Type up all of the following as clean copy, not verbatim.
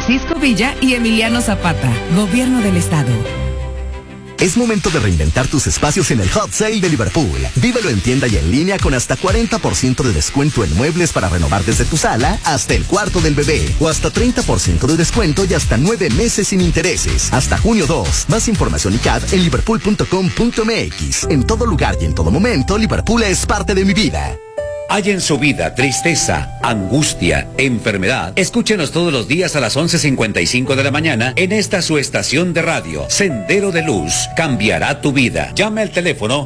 Francisco Villa y Emiliano Zapata, Gobierno del Estado. Es momento de reinventar tus espacios en el Hot Sale de Liverpool. Vívelo en tienda y en línea con hasta 40% de descuento en muebles para renovar desde tu sala hasta el cuarto del bebé. O hasta 30% de descuento y hasta 9 meses sin intereses. Hasta junio 2. Más información y CAD en liverpool.com.mx. En todo lugar y en todo momento, Liverpool es parte de mi vida. Hay en su vida tristeza, angustia, enfermedad. Escúchenos todos los días a las 11:55 de la mañana en esta su estación de radio, Sendero de Luz. Cambiará tu vida. Llame al teléfono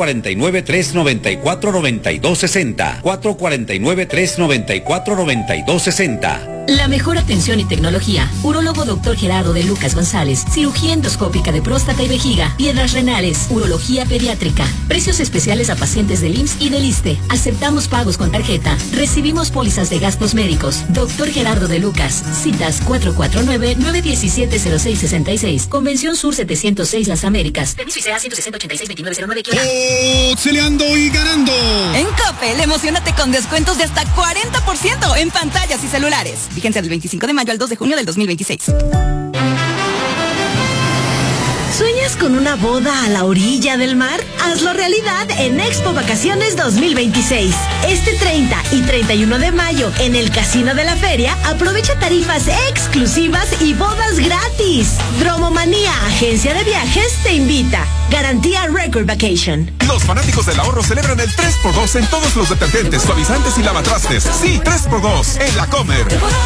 449-394-9260. 449-394-9260. La mejor atención y tecnología. Urólogo Dr. Gerardo de Lucas González. Cirugía endoscópica de próstata y vejiga. Piedras renales. Urología pediátrica. Precios especiales a pacientes del IMSS y del ISSSTE. Aceptamos pagos con tarjeta. Recibimos pólizas de gastos médicos. Dr. Gerardo de Lucas. Citas 449-917-0666. Convención Sur 706 Las Américas. Permiso ICEA 160-86-2909. Auxiliando y ganando. En Coppel, emocionate con descuentos de hasta 40% en pantallas y celulares. Vigencia del 25 de mayo al 2 de junio del 2026. ¿Sueñas con una boda a la orilla del mar? Hazlo realidad en Expo Vacaciones 2026. Este 30 y 31 de mayo en el Casino de la Feria, aprovecha tarifas exclusivas y bodas gratis. Dromomanía, agencia de viajes, te invita. Garantía Record Vacation. Los fanáticos del ahorro celebran el 3x2 en todos los detergentes, suavizantes y lavatrastes. Sí, 3x2 en La Comer.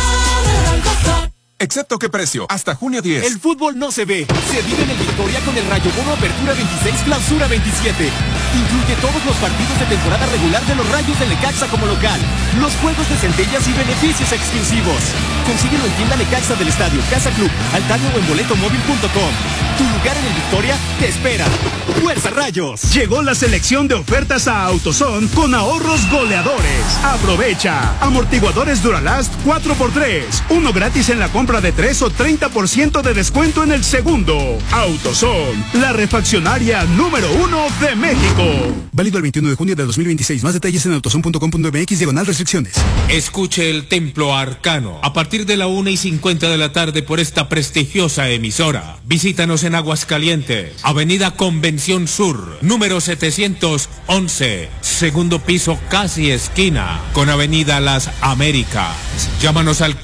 Excepto qué precio, hasta junio 10. El fútbol no se ve, se vive en el Victoria con el Rayo Bono Apertura 26, Clausura 27. Incluye todos los partidos de temporada regular de los Rayos del Necaxa como local, los juegos de centellas y beneficios exclusivos. Consíguelo en tienda Necaxa del Estadio, Casa Club, Altario o en boletomóvil.com. Tu lugar en el Victoria te espera. ¡Fuerza Rayos! Llegó la selección de ofertas a AutoZone con ahorros goleadores. Aprovecha. Amortiguadores Duralast 4x3. Uno gratis en la compra de 3 o 30% de descuento en el segundo. AutoZone, la refaccionaria número 1 de México. Válido el 21 de junio de 2026. Más detalles en autozone.com.mx/restricciones. Escuche el Templo Arcano a partir de la 1:50 de la tarde por esta prestigiosa emisora. Visítanos en Aguascalientes, Avenida Convención Sur, número 711, segundo piso, casi esquina con Avenida Las Américas. Llámanos al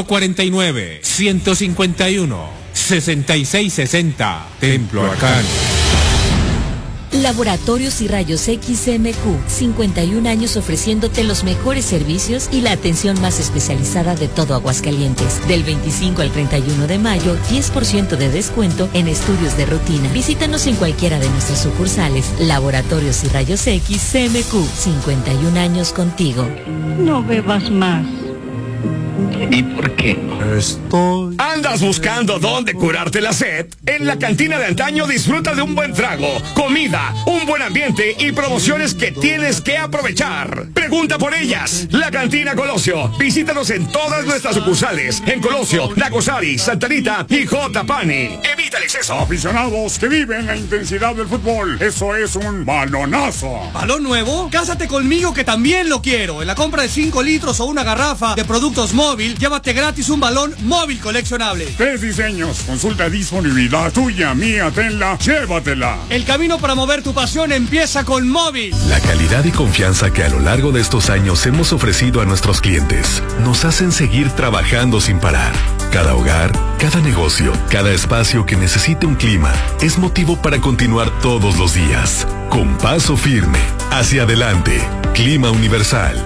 449-151-6660. Templo Arcano. Laboratorios y Rayos X MQ, 51 años ofreciéndote los mejores servicios y la atención más especializada de todo Aguascalientes. Del 25 al 31 de mayo, 10% de descuento en estudios de rutina. Visítanos en cualquiera de nuestras sucursales. Laboratorios y Rayos X MQ, 51 años contigo. No bebas más. ¿Y por qué? ¿Andas buscando dónde curarte la sed? En la cantina de antaño disfruta de un buen trago, comida, un buen ambiente y promociones que tienes que aprovechar. Pregunta por ellas. La Cantina Colosio. Visítanos en todas nuestras sucursales. En Colosio, Nacosari, Santa Rita y Jotapani. Evita el exceso. Aficionados que viven la intensidad del fútbol. Eso es un balonazo. ¿Balón nuevo? Cásate conmigo que también lo quiero. En la compra de 5 litros o una garrafa de productos móvil, llévate gratis un balón móvil coleccionable. 3 diseños. Consulta disponibilidad tuya, mía, tenla, llévatela. El camino para mover tu pasión empieza con móvil. La calidad y confianza que a lo largo de estos años hemos ofrecido a nuestros clientes nos hacen seguir trabajando sin parar. Cada hogar, cada negocio, cada espacio que necesite un clima es motivo para continuar todos los días. Con paso firme, hacia adelante. Clima Universal,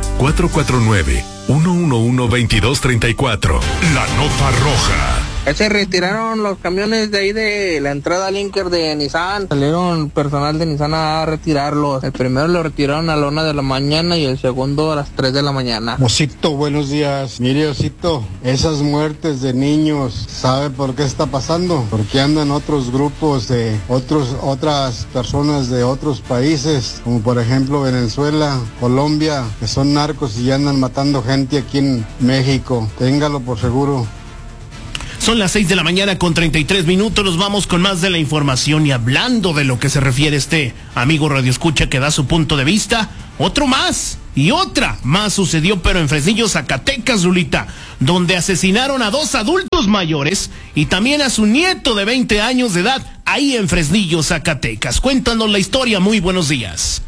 449-111-2234. La nota roja. Se retiraron los camiones de ahí de la entrada Linker de Nissan. Salieron personal de Nissan a retirarlos. El primero lo retiraron a la 1 de la mañana y el segundo a las 3 de la mañana. Osito, buenos días. Mire, Osito, esas muertes de niños, ¿sabe por qué está pasando? Porque andan otros grupos de otras personas de otros países, como por ejemplo Venezuela, Colombia, que son narcos y andan matando gente aquí en México. Téngalo por seguro. Son las 6 de la mañana con 33 minutos, nos vamos con más de la información y hablando de lo que se refiere este amigo radioescucha que da su punto de vista, otro más Y otra más sucedió, pero en Fresnillo, Zacatecas, Lulita, donde asesinaron a 2 adultos mayores y también a su nieto de 20 años de edad, ahí en Fresnillo, Zacatecas. Cuéntanos la historia, muy buenos días.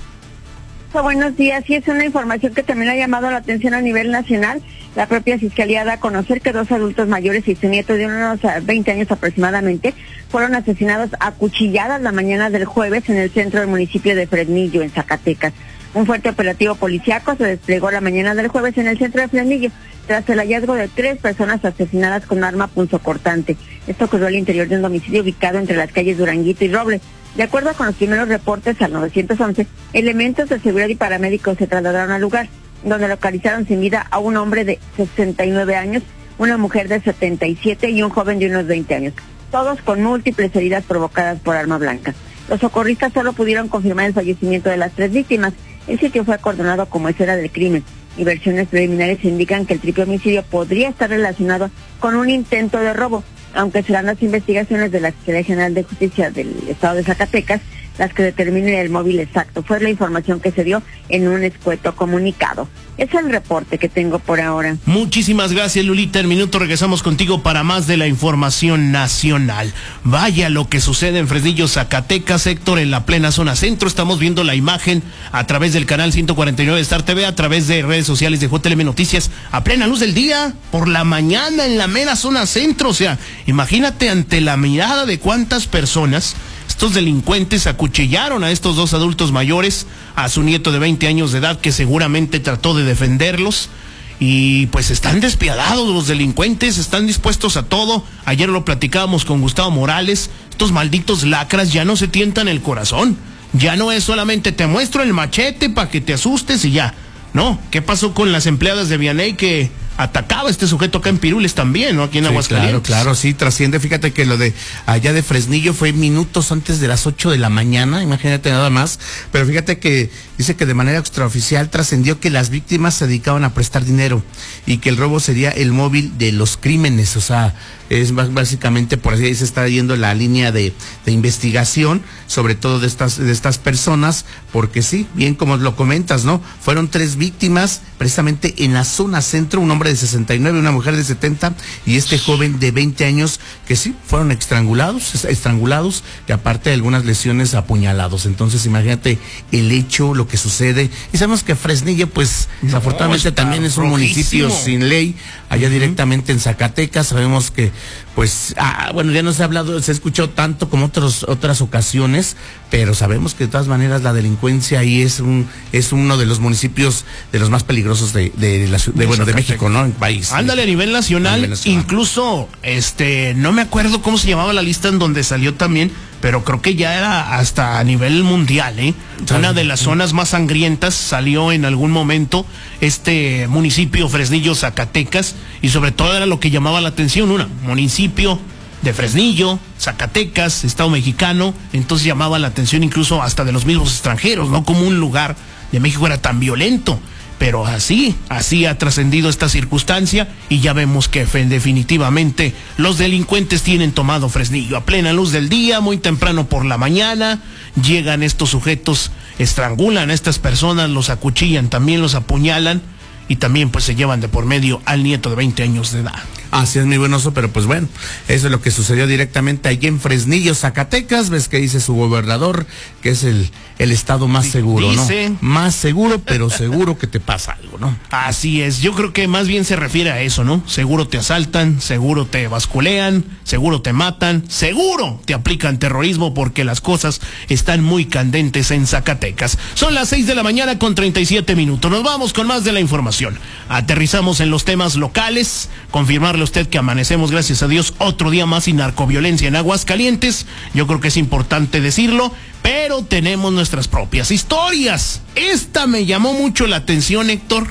Buenos días, sí, es una información que también ha llamado la atención a nivel nacional. La propia Fiscalía da a conocer que 2 adultos mayores y su nieto de unos 20 años aproximadamente fueron asesinados a cuchilladas la mañana del jueves en el centro del municipio de Fresnillo, en Zacatecas. Un fuerte operativo policiaco se desplegó la mañana del jueves en el centro de Fresnillo, tras el hallazgo de 3 personas asesinadas con arma punzocortante. Esto ocurrió al interior de un domicilio ubicado entre las calles Duranguito y Robles. De acuerdo con los primeros reportes al 911, elementos de seguridad y paramédicos se trasladaron al lugar, donde localizaron sin vida a un hombre de 69 años, una mujer de 77 y un joven de unos 20 años, todos con múltiples heridas provocadas por arma blanca. Los socorristas solo pudieron confirmar el fallecimiento de las 3 víctimas. El sitio fue acordonado como escena del crimen y versiones preliminares indican que el triple homicidio podría estar relacionado con un intento de robo, aunque serán las investigaciones de la Fiscalía General de Justicia del Estado de Zacatecas las que determinen el móvil exacto. Fue la información que se dio en un escueto comunicado. Es el reporte que tengo por ahora. Muchísimas gracias, Lulita. En minuto regresamos contigo para más de la información nacional. Vaya lo que sucede en Fresnillo, Zacatecas, Héctor, en la plena zona centro. Estamos viendo la imagen a través del canal 149 de Star TV, a través de redes sociales de JLM Noticias, a plena luz del día, por la mañana, en la mera zona centro. O sea, imagínate ante la mirada de cuántas personas estos delincuentes acuchillaron a estos 2 adultos mayores, a su nieto de 20 años de edad que seguramente trató de defenderlos. Y pues están despiadados los delincuentes, están dispuestos a todo. Ayer lo platicábamos con Gustavo Morales. Estos malditos lacras ya no se tientan el corazón. Ya no es solamente te muestro el machete para que te asustes y ya. No, ¿qué pasó con las empleadas de Vianey que atacaba a este sujeto acá en Pirules también, ¿no? Aquí en Aguascalientes. Claro, sí, trasciende. Fíjate que lo de allá de Fresnillo fue minutos antes de las 8 de la mañana, imagínate nada más. Pero fíjate que dice que de manera extraoficial trascendió que las víctimas se dedicaban a prestar dinero y que el robo sería el móvil de los crímenes. O sea, es básicamente, por así se está yendo la línea de investigación, sobre todo de estas personas, porque sí, bien como lo comentas, ¿no? Fueron 3 víctimas precisamente en la zona centro, un hombre de 69, una mujer de 70 y este joven de 20 años que sí, fueron estrangulados y aparte de algunas lesiones apuñalados. Entonces imagínate el hecho, lo que sucede. Y sabemos que Fresnillo pues desafortunadamente también es un municipio sin ley, allá directamente en Zacatecas. Sabemos que pues, bueno, ya no se ha hablado, se ha escuchado tanto como otras ocasiones, pero sabemos que de todas maneras la delincuencia ahí es uno de los municipios de los más peligrosos de México, ¿no? En país. Ándale, a nivel nacional, incluso, no me acuerdo cómo se llamaba la lista en donde salió también, pero creo que ya era hasta a nivel mundial, ¿eh? Una de las zonas más sangrientas salió en algún momento este municipio Fresnillo, Zacatecas, y sobre todo era lo que llamaba la atención, municipio de Fresnillo, Zacatecas, Estado mexicano, entonces llamaba la atención incluso hasta de los mismos extranjeros, ¿no? Como un lugar de México era tan violento. Pero así ha trascendido esta circunstancia y ya vemos que definitivamente los delincuentes tienen tomado Fresnillo. A plena luz del día, muy temprano por la mañana, llegan estos sujetos, estrangulan a estas personas, los acuchillan, también los apuñalan y también pues se llevan de por medio al nieto de 20 años de edad. Así es, muy buenoso, pero pues bueno, eso es lo que sucedió directamente allí en Fresnillo, Zacatecas. Ves que dice su gobernador que es el estado más seguro, dice, ¿no? Más seguro, pero seguro que te pasa algo, ¿no? Así es, yo creo que más bien se refiere a eso, ¿no? Seguro te asaltan, seguro te basculean, seguro te matan, seguro te aplican terrorismo porque las cosas están muy candentes en Zacatecas. Son las 6 de la mañana con 37 minutos. Nos vamos con más de la información. Aterrizamos en los temas locales, confirmarle a usted que amanecemos, gracias a Dios, otro día más sin narcoviolencia en Aguascalientes. Yo creo que es importante decirlo, pero tenemos nuestras propias historias. Esta me llamó mucho la atención, Héctor.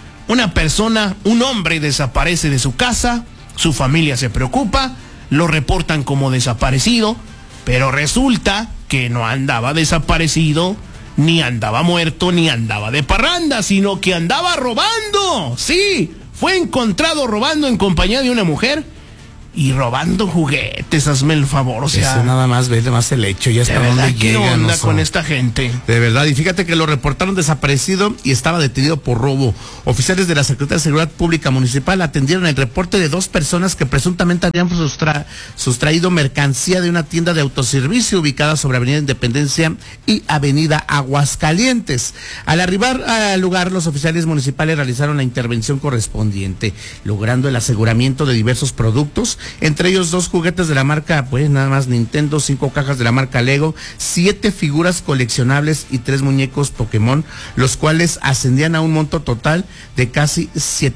Un hombre desaparece de su casa, su familia se preocupa, lo reportan como desaparecido, pero resulta que no andaba desaparecido, ni andaba muerto, ni andaba de parranda, sino que andaba robando. Sí, fue encontrado robando en compañía de una mujer y robando juguetes, hazme el favor, o sea. Eso nada más, ve más el hecho, ya está donde ¿Qué llegan, onda oso? con esta gente? De verdad, y fíjate que lo reportaron desaparecido y estaba detenido por robo. Oficiales de la Secretaría de Seguridad Pública Municipal atendieron el reporte de 2 personas que presuntamente habían sustraído mercancía de una tienda de autoservicio ubicada sobre Avenida Independencia y Avenida Aguascalientes. Al arribar al lugar, los oficiales municipales realizaron la intervención correspondiente, logrando el aseguramiento de diversos productos, entre ellos 2 juguetes de la marca, pues nada más Nintendo, 5 cajas de la marca Lego, 7 figuras coleccionables y 3 muñecos Pokémon, los cuales ascendían a un monto total de casi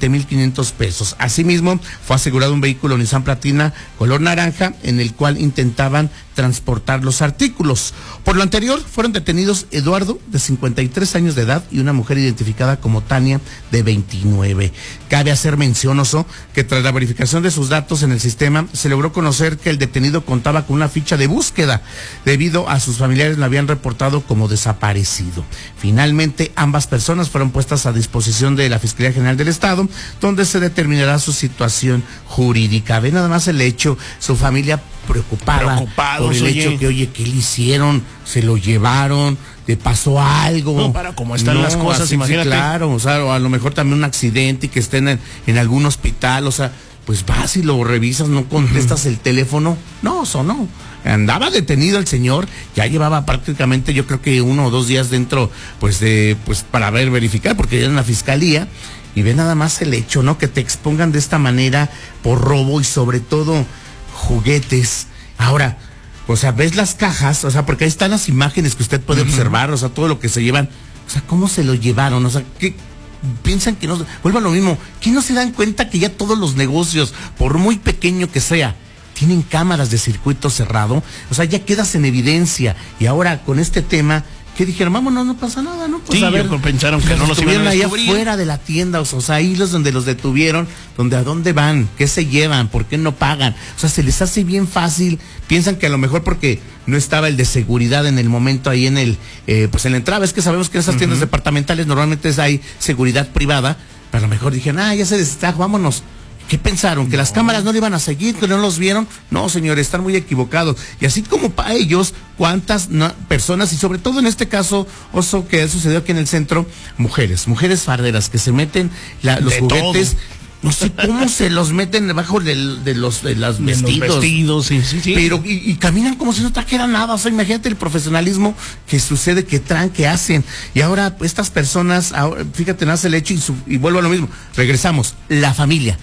7,500 pesos. Asimismo, fue asegurado un vehículo Nissan Platina color naranja en el cual intentaban transportar los artículos. Por lo anterior, fueron detenidos Eduardo, de 53 años de edad, y una mujer identificada como Tania, de 29. Cabe hacer mención, oso, que tras la verificación de sus datos en el sistema, se logró conocer que el detenido contaba con una ficha de búsqueda, debido a sus familiares lo habían reportado como desaparecido. Finalmente, ambas personas fueron puestas a disposición de la Fiscalía General del Estado, donde se determinará su situación jurídica. Ve nada más el hecho, su familia preocupada por el hecho que, oye, ¿qué le hicieron? ¿Se lo llevaron? ¿Le pasó algo? No, para cómo están las cosas, así, imagínate. Sí, claro, o sea, o a lo mejor también un accidente y que estén en algún hospital, o sea, pues vas y lo revisas, no contestas el teléfono. No, eso no. Andaba detenido el señor, ya llevaba prácticamente, yo creo que 1 o 2 días dentro, pues para verificar, porque ya en la fiscalía, y ve nada más el hecho, ¿no? Que te expongan de esta manera por robo y sobre todo juguetes. Ahora, o sea, ves las cajas, o sea, porque ahí están las imágenes que usted puede observar, o sea, todo lo que se llevan, o sea, ¿cómo se lo llevaron? O sea, ¿qué piensan que no? Vuelvo a lo mismo, ¿qué no se dan cuenta que ya todos los negocios, por muy pequeño que sea, tienen cámaras de circuito cerrado? O sea, ya quedas en evidencia. Y ahora con este tema, que dijeron, vámonos, no pasa nada, ¿no? Pues sí, a ver, pensaron que no los iban a allá descubrir. afuera de la tienda, o sea, ahí donde los detuvieron, donde a dónde van, qué se llevan, por qué no pagan. O sea, se les hace bien fácil, piensan que a lo mejor porque no estaba el de seguridad en el momento ahí en el, pues en la entrada, es que sabemos que en esas tiendas departamentales normalmente hay seguridad privada, pero a lo mejor dijeron, ya se destrajo, vámonos. ¿Qué pensaron? ¿Que las cámaras no le iban a seguir? ¿Que no los vieron? No, señores, están muy equivocados. Y así como para ellos, cuántas personas, y sobre todo en este caso, oso, que sucedió aquí en el centro, mujeres farderas que se meten los juguetes. Todo. No sé cómo se los meten debajo de los vestidos. Sí. Pero, y caminan como si no trajera nada. O sea, imagínate el profesionalismo que sucede, que hacen. Y ahora, estas personas, fíjate, nace el hecho y vuelvo a lo mismo. Regresamos. La familia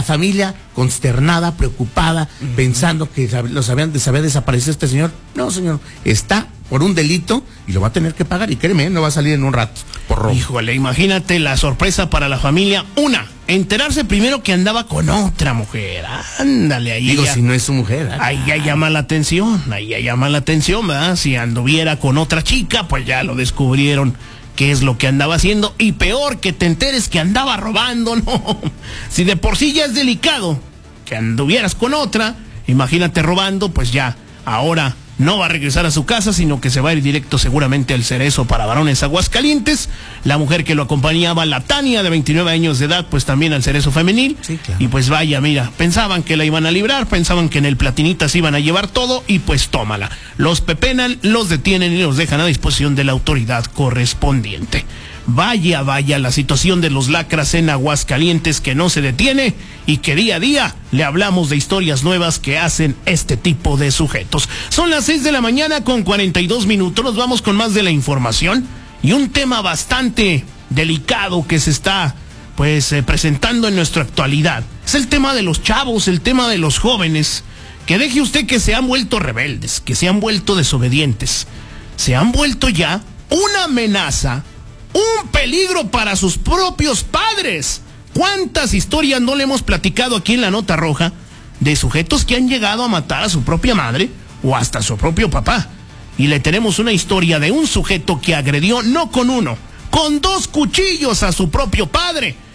consternada, preocupada, pensando que se había desaparecido este señor. No, señor, está por un delito y lo va a tener que pagar. Y créeme, no va a salir en un rato por robo. Híjole, imagínate la sorpresa para la familia. Enterarse primero que andaba con otra mujer. Ándale, ahí. Digo, si no es su mujer. Ahí ya llama la atención, ¿verdad? Si anduviera con otra chica, pues ya lo descubrieron qué es lo que andaba haciendo. Y peor, que te enteres que andaba robando, no. Si de por sí ya es delicado que anduvieras con otra, imagínate robando, pues ya, ahora no va a regresar a su casa, sino que se va a ir directo seguramente al Cerezo para Varones Aguascalientes. La mujer que lo acompañaba, la Tania, de 29 años de edad, pues también al Cerezo femenil. Sí, claro. Y pues vaya, mira, pensaban que la iban a librar, pensaban que en el Platinita se iban a llevar todo, y pues tómala. Los pepenan, los detienen y los dejan a disposición de la autoridad correspondiente. Vaya la situación de los lacras en Aguascalientes, que no se detiene y que día a día le hablamos de historias nuevas que hacen este tipo de sujetos. Son las 6 de la mañana con 42 minutos. Nos vamos con más de la información y un tema bastante delicado que se está presentando en nuestra actualidad. Es el tema de los chavos, el tema de los jóvenes, que deje usted que se han vuelto rebeldes, que se han vuelto desobedientes, se han vuelto ya una amenaza, un peligro para sus propios padres. ¿Cuántas historias no le hemos platicado aquí en la Nota Roja de sujetos que han llegado a matar a su propia madre o hasta a su propio papá? Y le tenemos una historia de un sujeto que agredió no con uno, con 2 cuchillos a su propio padre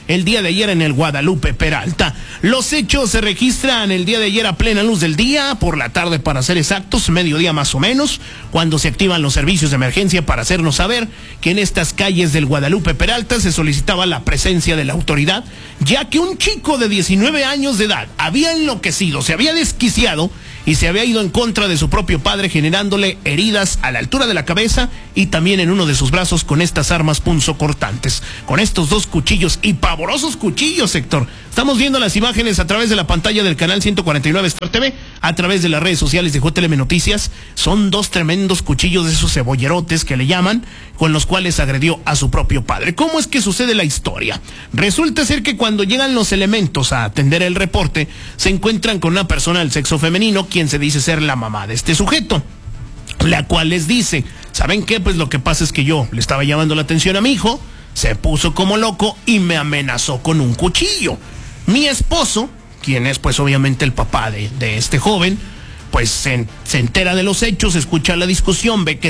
el día de ayer en el Guadalupe Peralta. Los hechos se registran el día de ayer a plena luz del día, por la tarde para ser exactos, mediodía más o menos, cuando se activan los servicios de emergencia para hacernos saber que en estas calles del Guadalupe Peralta se solicitaba la presencia de la autoridad, ya que un chico de 19 años de edad había enloquecido, se había desquiciado y se había ido en contra de su propio padre, generándole heridas a la altura de la cabeza y también en uno de sus brazos con estas armas punzocortantes, con estos 2 cuchillos y pavorosos cuchillos, Héctor. Estamos viendo las imágenes a través de la pantalla del canal 149 Star TV, a través de las redes sociales de JLM Noticias. Son 2 tremendos cuchillos de esos cebollerotes que le llaman, con los cuales agredió a su propio padre. ¿Cómo es que sucede la historia? Resulta ser que cuando llegan los elementos a atender el reporte, se encuentran con una persona del sexo femenino, quien se dice ser la mamá de este sujeto, la cual les dice, ¿saben qué? Pues lo que pasa es que yo le estaba llamando la atención a mi hijo, se puso como loco y me amenazó con un cuchillo. Mi esposo, quien es pues obviamente el papá de este joven, pues se entera de los hechos, escucha la discusión, ve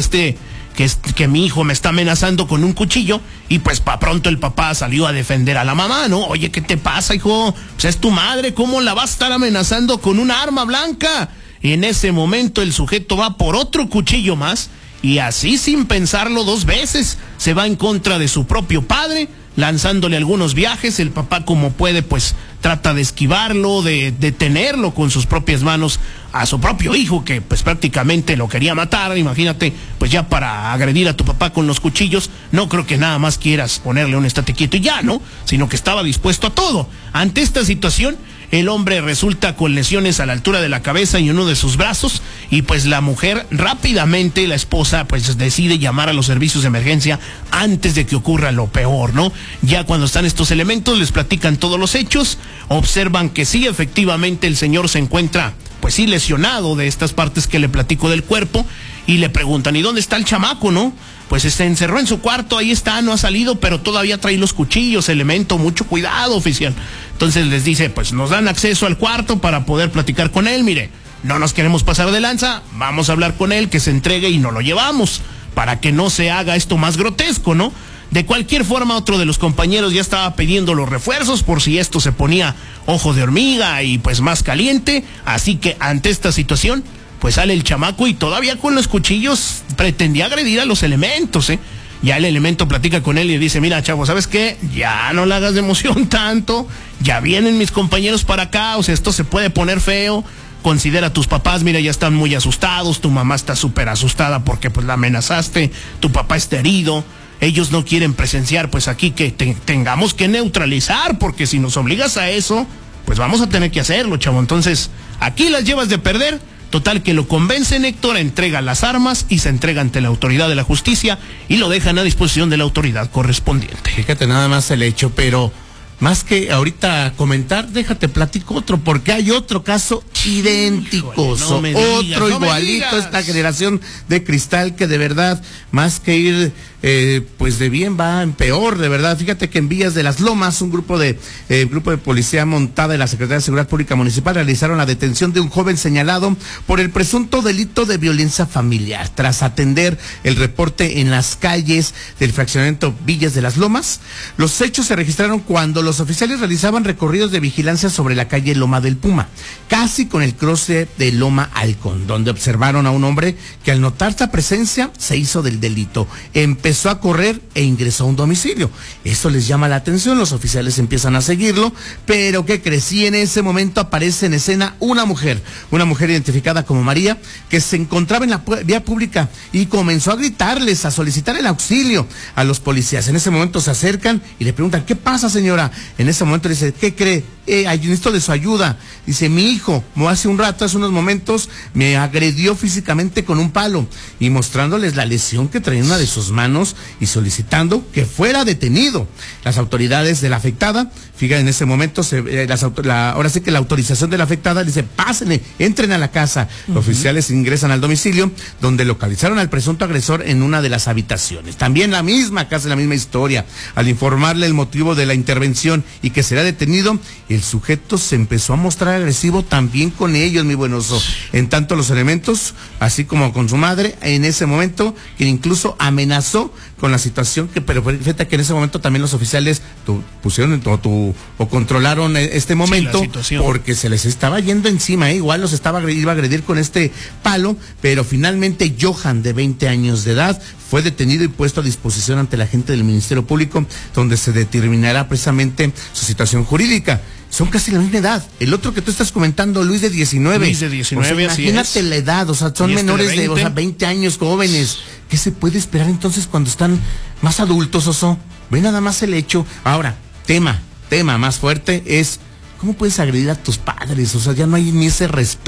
que mi hijo me está amenazando con un cuchillo y pues pa' pronto el papá salió a defender a la mamá, ¿no? Oye, ¿qué te pasa, hijo? Pues es tu madre, ¿cómo la va a estar amenazando con una arma blanca? Y en ese momento el sujeto va por otro cuchillo más y así sin pensarlo 2 veces se va en contra de su propio padre, lanzándole algunos viajes. El papá, como puede, pues trata de esquivarlo, de detenerlo con sus propias manos a su propio hijo, que pues prácticamente lo quería matar. Imagínate, pues ya para agredir a tu papá con los cuchillos, no creo que nada más quieras ponerle un estate quieto y ya, ¿no? Sino que estaba dispuesto a todo. Ante esta situación, el hombre resulta con lesiones a la altura de la cabeza y uno de sus brazos, y pues la mujer rápidamente, la esposa, pues decide llamar a los servicios de emergencia antes de que ocurra lo peor, ¿no? Ya cuando están estos elementos, les platican todos los hechos, observan que sí, efectivamente el señor se encuentra, pues sí, lesionado de estas partes que le platico del cuerpo, y le preguntan, ¿y dónde está el chamaco, no? Pues se encerró en su cuarto, ahí está, no ha salido, pero todavía trae los cuchillos, elemento, mucho cuidado, oficial. Entonces les dice, pues nos dan acceso al cuarto para poder platicar con él, mire, no nos queremos pasar de lanza, vamos a hablar con él, que se entregue y no lo llevamos, para que no se haga esto más grotesco, ¿no? De cualquier forma, otro de los compañeros ya estaba pidiendo los refuerzos por si esto se ponía ojo de hormiga y pues más caliente, así que ante esta situación, pues sale el chamaco y todavía con los cuchillos pretendía agredir a los elementos, ¿eh? Ya el elemento platica con él y le dice, mira, chavo, ¿sabes qué? Ya no le hagas de emoción tanto, ya vienen mis compañeros para acá, o sea, esto se puede poner feo, considera a tus papás, mira, ya están muy asustados, tu mamá está súper asustada porque pues la amenazaste, tu papá está herido, ellos no quieren presenciar, pues aquí que tengamos que neutralizar, porque si nos obligas a eso, pues vamos a tener que hacerlo, chavo, entonces, aquí las llevas de perder. Total que lo convencen, Héctor, entrega las armas y se entrega ante la autoridad de la justicia y lo dejan a disposición de la autoridad correspondiente. Fíjate nada más el hecho, pero más que ahorita comentar, déjate platico otro, porque hay otro caso idéntico, otro igualito, esta generación de cristal que de verdad, más que ir pues de bien va en peor, de verdad. Fíjate que en Villas de las Lomas, un grupo de policía montada de la Secretaría de Seguridad Pública Municipal realizaron la detención de un joven señalado por el presunto delito de violencia familiar. Tras atender el reporte en las calles del fraccionamiento Villas de las Lomas, los hechos se registraron cuando los oficiales realizaban recorridos de vigilancia sobre la calle Loma del Puma, casi con el cruce de Loma Halcón, donde observaron a un hombre que al notar esta presencia se hizo del delito. Empezó a correr e ingresó a un domicilio. Esto les llama la atención, los oficiales empiezan a seguirlo, pero ¿qué crees? Y en ese momento aparece en escena una mujer identificada como María, que se encontraba en la vía pública y comenzó a gritarles, a solicitar el auxilio a los policías. En ese momento se acercan y le preguntan, ¿qué pasa, señora? En ese momento le dice, ¿qué cree? Necesito de su ayuda. Dice, mi hijo, hace unos momentos, me agredió físicamente con un palo, y mostrándoles la lesión que traía en una de sus manos y solicitando que fuera detenido. Las autoridades de la afectada, fíjate, en ese momento, ahora sí que la autorización de la afectada dice, pásenle, entren a la casa. Los oficiales ingresan al domicilio, donde localizaron al presunto agresor en una de las habitaciones. También la misma casa, la misma historia. Al informarle el motivo de la intervención y que será detenido, el sujeto se empezó a mostrar agresivo también con ellos, mi buen oso. En tanto los elementos, así como con su madre, en ese momento, que incluso amenazó con la situación pero fíjate que en ese momento también los oficiales pusieron o controlaron este momento, porque se les estaba yendo encima, igual los iba a agredir con este palo, pero finalmente Johan, de 20 años de edad, fue detenido y puesto a disposición ante la gente del Ministerio Público, donde se determinará precisamente su situación jurídica. Son casi la misma edad. El otro que tú estás comentando, Luis, de 19. Luis de 19, o sea, imagínate la edad, o sea, son menores de 20 años, jóvenes. ¿Qué se puede esperar entonces cuando están más adultos, Oso? Ve nada más el hecho. Ahora, tema más fuerte es, ¿cómo puedes agredir a tus padres? O sea, ya no hay ni ese respeto.